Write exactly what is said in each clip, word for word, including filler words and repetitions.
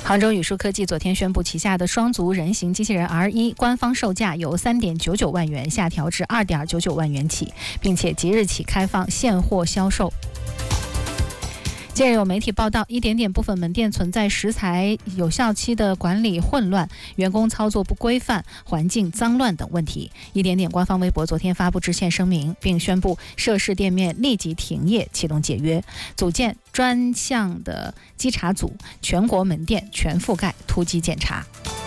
杭州宇树科技昨天宣布，旗下的双足人形机器人 R 一 官方售价由 三点九九万元下调至 二点九九万元起，并且即日起开放现货销售。近日有媒体报道，一点点部分门店存在食材有效期的管理混乱、员工操作不规范、环境脏乱等问题。一点点官方微博昨天发布致歉声明，并宣布涉事店面立即停业，启动解约，组建专项的稽查组，全国门店全覆盖突击检查。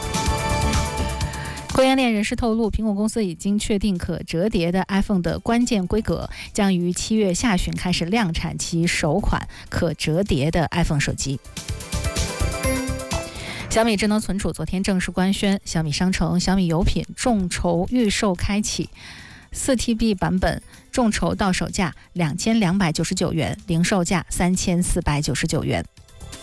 供应链人士透露，苹果公司已经确定可折叠的 iPhone 的关键规格，将于七月下旬开始量产其首款可折叠的 iPhone 手机。小米智能存储昨天正式官宣，小米商城、小米有品众筹预售开启，四 T B 版本众筹到手价两千两百九十九元，零售价三千四百九十九元。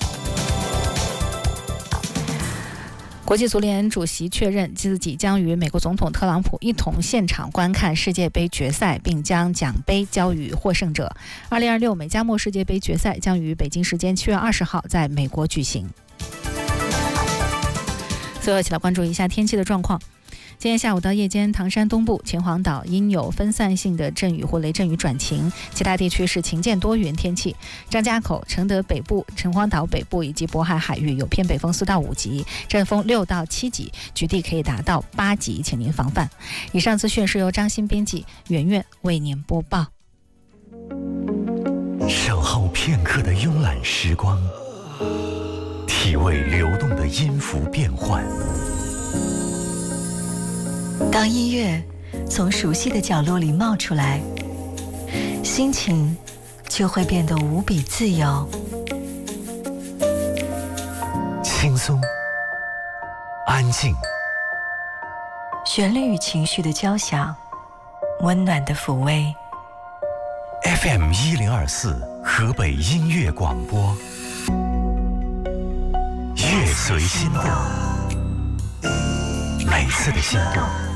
国际足联主席确认自己将与美国总统特朗普一同现场观看世界杯决赛，并将奖杯交予获胜者。二零二六美加墨世界杯决赛将于北京时间七月二十号在美国举行。最后一起来关注一下天气的状况。今天下午到夜间，唐山东部、秦皇岛应有分散性的阵雨或雷阵雨转晴，其他地区是晴间多云天气。张家口、承德北部、秦皇岛北部以及渤海海域有偏北风四到五级，阵风六到七级，局地可以达到八级，请您防范。以上资讯是由张欣编辑，圆圆为您播报。 守候片刻的慵懒时光，体味流动的音符变换。 当音乐从熟悉的角落里冒出来，心情就会变得无比自由。 轻松，安静， 旋律与情绪的交响，温暖的抚慰。 F M 一零二四河北音乐广播，乐随心动，每次的心动